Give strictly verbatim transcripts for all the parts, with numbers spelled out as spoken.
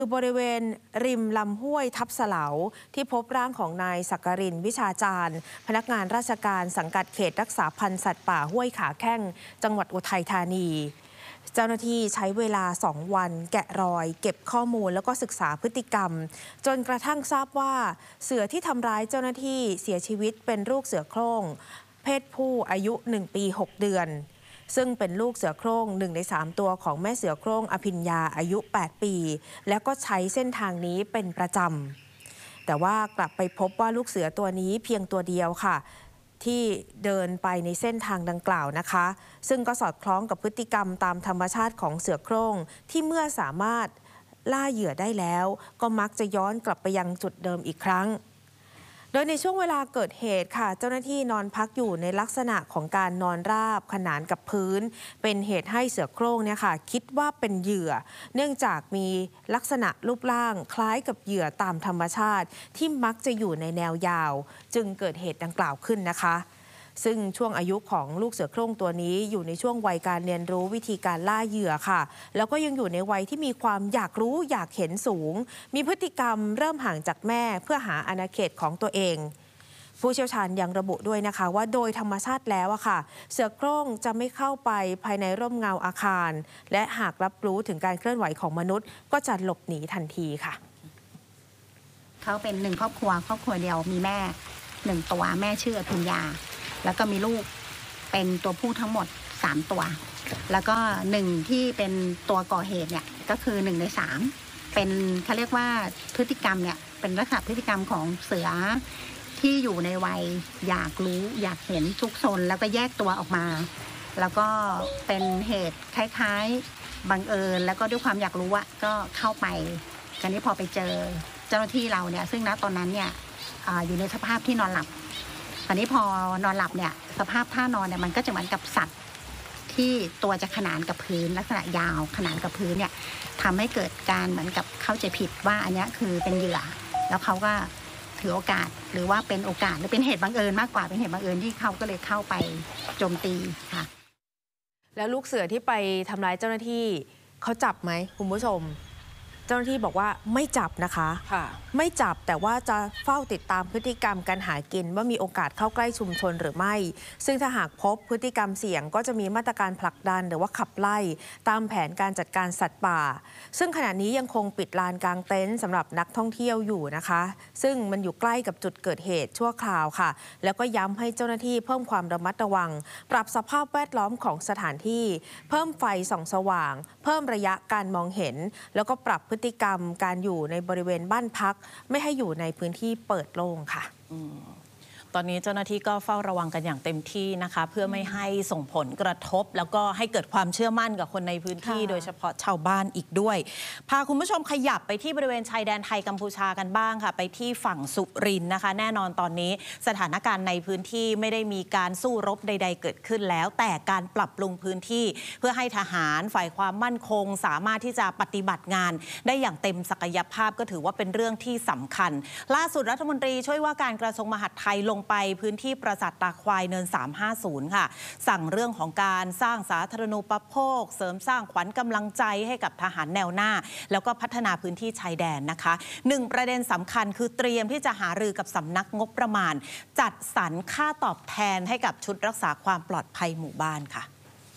คือบริเวณริมลำห้วยทับเสลาที่พบร่างของนายสักกรินวิชาจารย์พนักงานราชการสังกัดเขตรักษาพันธุ์สัตว์ป่าห้วยขาแข้งจังหวัดอุทัยธานีเจ้าหน้าที่ใช้เวลาสองวันแกะรอยเก็บข้อมูลแล้วก็ศึกษาพฤติกรรมจนกระทั่งทราบว่าเสือที่ทำร้ายเจ้าหน้าที่เสียชีวิตเป็นลูกเสือโคร่งเพศผู้อายุหนึ่งปีหกเดือนซึ่งเป็นลูกเสือโคร่งหนึ่งในสามตัวของแม่เสือโคร่งอภิญญาอายุแปดปีแล้วก็ใช้เส้นทางนี้เป็นประจำแต่ว่ากลับไปพบว่าลูกเสือตัวนี้เพียงตัวเดียวค่ะที่เดินไปในเส้นทางดังกล่าวนะคะซึ่งก็สอดคล้องกับพฤติกรรมตามธรรมชาติของเสือโคร่งที่เมื่อสามารถล่าเหยื่อได้แล้วก็มักจะย้อนกลับไปยังจุดเดิมอีกครั้งโดยในช่วงเวลาเกิดเหตุค่ะเจ้าหน้าที่นอนพักอยู่ในลักษณะของการนอนราบขนานกับพื้นเป็นเหตุให้เสือโคร่งเนี่ยค่ะคิดว่าเป็นเหยื่อเนื่องจากมีลักษณะรูปร่างคล้ายกับเหยื่อตามธรรมชาติที่มักจะอยู่ในแนวยาวจึงเกิดเหตุดังกล่าวขึ้นนะคะซึ่งช่วงอายุของลูกเสือโคร่งตัวนี้อยู่ในช่วงวัยการเรียนรู้วิธีการล่าเหยื่อค่ะแล้วก็ยังอยู่ในวัยที่มีความอยากรู้อยากเห็นสูงมีพฤติกรรมเริ่มห่างจากแม่เพื่อหาอาณาเขตของตัวเองผู้เชี่ยวชาญยังระบุด้วยนะคะว่าโดยธรรมชาติแล้วอะค่ะเสือโคร่งจะไม่เข้าไปภายในร่มเงาอาคารและหากรับรู้ถึงการเคลื่อนไหวของมนุษย์ก็จะหลบหนีทันทีค่ะเขาเป็นหนึ่งครอบครัวครอบครัวเดียวมีแม่หนึ่งตัวแม่ชื่ออภิญญาแล้วก็มีลูกเป็นตัวผู้ทั้งหมดสามตัวแล้วก็หนึ่งที่เป็นตัวก่อเหตุเนี่ยก็คือหนึ่งในสามเป็นเขาเรียกว่าพฤติกรรมเนี่ยเป็นลักษณะพฤติกรรมของเสือที่อยู่ในวัยอยากรู้อยากเห็นทุกโซนแล้วก็แยกตัวออกมาแล้วก็เป็นเหตุคล้ายๆบังเอิญแล้วก็ด้วยความอยากรู้อะก็เข้าไปคราวนี้พอไปเจอเจ้าหน้าที่เราเนี่ยซึ่งณตอนนั้นเนี่ย อ, อยู่ในสภาพที่นอนหลับคราวนี้พอนอนหลับเนี่ยสภาพท่านอนเนี่ยมันก็จะเหมือนกับสัตว์ที่ตัวจะขนานกับพื้นลักษณะยาวขนานกับพื้นเนี่ยทำให้เกิดการเหมือนกับเข้าใจผิดว่าอันนี้คือเป็นเหยื่อแล้วเขาก็ถือโอกาสหรือว่าเป็นโอกาสหรือเป็นเหตุบังเอิญมากกว่าเป็นเหตุบังเอิญที่เขาก็เลยเข้าไปโจมตีค่ะแล้วลูกเสือที่ไปทำร้ายเจ้าหน้าที่เขาจับไหมคุณผู้ชมเจ้าหน้าที่บอกว่าไม่จับนะคะค่ะไม่จับแต่ว่าจะเฝ้าติดตามพฤติกรรมการหากินว่ามีโอกาสเข้าใกล้ชุมชนหรือไม่ซึ่งถ้าหากพบพฤติกรรมเสี่ยงก็จะมีมาตรการผลักดันหรือว่าขับไล่ตามแผนการจัดการสัตว์ป่าซึ่งขณะนี้ยังคงปิดลานกลางเต็นท์สำหรับนักท่องเที่ยวอยู่นะคะซึ่งมันอยู่ใกล้กับจุดเกิดเหตุชั่วคราวค่ะแล้วก็ย้ำให้เจ้าหน้าที่เพิ่มความระมัดระวังปรับสภาพแวดล้อมของสถานที่เพิ่มไฟส่องสว่างเพิ่มระยะการมองเห็นแล้วก็ปรับพฤติกรรมการอยู่ในบริเวณบ้านพักไม่ให้อยู่ในพื้นที่เปิดโล่งค่ะตอนนี้เจ้าหน้าที่ก็เฝ้าระวังกันอย่างเต็มที่นะคะเพื่อไม่ให้ส่งผลกระทบแล้วก็ให้เกิดความเชื่อมั่นกับคนในพื้นที่โดยเฉพาะชาวบ้านอีกด้วยพาคุณผู้ชมขยับไปที่บริเวณชายแดนไทยกัมพูชากันบ้างค่ะไปที่ฝั่งสุรินทร์นะคะแน่นอนตอนนี้สถานการณ์ในพื้นที่ไม่ได้มีการสู้รบใดๆเกิดขึ้นแล้วแต่การปรับปรุงพื้นที่เพื่อให้ทหารฝ่ายความมั่นคงสามารถที่จะปฏิบัติงานได้อย่างเต็มศักยภาพก็ถือว่าเป็นเรื่องที่สำคัญล่าสุดรัฐมนตรีช่วยว่าการกระทรวงมหาดไทยลงไปพื้นที่ปราสาทตาควายเนินสามห้าศูนย์ค่ะสั่งเรื่องของการสร้างสาธารณูปโภคเสริมสร้างขวัญกำลังใจให้กับทหารแนวหน้าแล้วก็พัฒนาพื้นที่ชายแดนนะคะหนึ่งประเด็นสำคัญคือเตรียมที่จะหารือกับสำนักงบประมาณจัดสรรค่าตอบแทนให้กับชุดรักษาความปลอดภัยหมู่บ้านค่ะ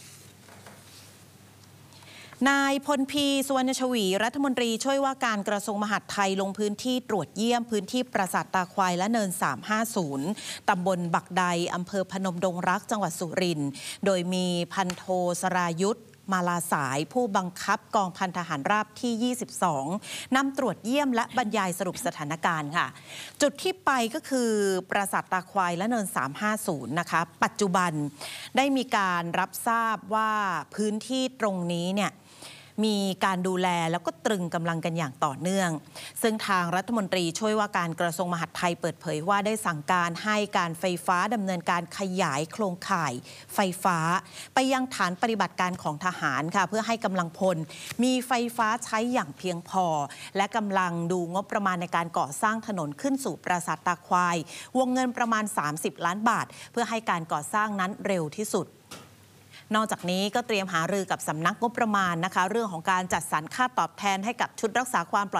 นายพลพีสุวรรณชวีรัฐมนตรีช่วยว่าการกระทรวงมหาดไทยลงพื้นที่ตรวจเยี่ยมพื้นที่ปราสาทตาควายและเนินสามห้าศูนย์ตำบลบักใดอำเภอพนมดงรักจังหวัดสุรินทร์โดยมีพันโทสรายุทธมาลาสายผู้บังคับกองพันทหารราบที่ยี่สิบสองนำตรวจเยี่ยมและบรรยายสรุปสถานการณ์ค่ะจุดที่ไปก็คือปราสาทตาควายและเนินสามห้าศูนย์นะคะปัจจุบันได้มีการรับทราบว่าพื้นที่ตรงนี้เนี่ยมีการดูแลแล้วก็ตรึงกำลังกันอย่างต่อเนื่องซึ่งทางรัฐมนตรีช่วยว่าการกระทรวงมหาดไทยเปิดเผยว่าได้สั่งการให้การไฟฟ้าดำเนินการขยายโครงข่ายไฟฟ้าไปยังฐานปฏิบัติการของทหารค่ะเพื่อให้กำลังพลมีไฟฟ้าใช้อย่างเพียงพอและกำลังดูงบประมาณในการก่อสร้างถนนขึ้นสู่ปราสาทตาควายวงเงินประมาณสามสิบล้านบาทเพื่อให้การก่อสร้างนั้นเร็วที่สุด นอกจากนี้ก็เตรียมหารือกับสำนักงบประมาณนะคะเรื่องของการจัดสรรค่าตอบแทนให้กับชุดรักษาความปลอด